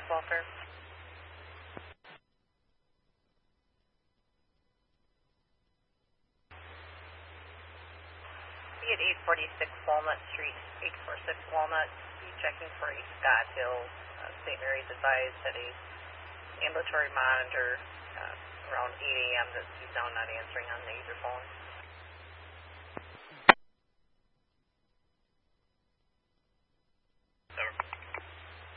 Staff Welfare. Be at 846 Walnut Street, 846 Walnut. Be checking for a Scott Hill. St. Mary's advised that a ambulatory monitor around 8 a.m. that he's now not answering on the